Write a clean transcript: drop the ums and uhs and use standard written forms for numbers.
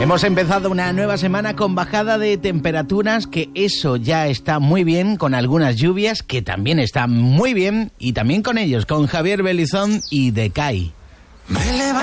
Hemos empezado una nueva semana con bajada de temperaturas, que eso ya está muy bien, con algunas lluvias que también están muy bien, y también con ellos, con Javier Belizón y Decay.